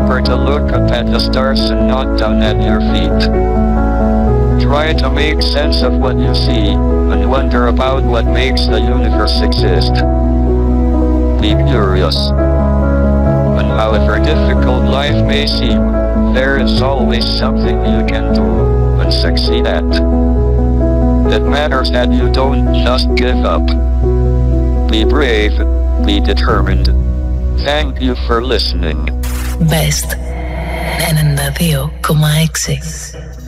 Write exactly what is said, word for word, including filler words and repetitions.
Remember to look up at the stars and not down at your feet. Try to make sense of what you see, and wonder about what makes the universe exist. Be curious. And however difficult life may seem, there is always something you can do and succeed at. It matters that you don't just give up. Be brave, be determined. Thank you for listening. Best ενενήντα δύο κόμμα έξι